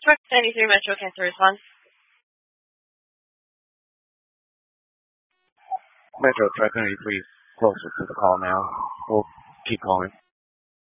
Norfolk 93 Metro Cancer response. Metro, try 93, closer to the call now. We'll keep calling.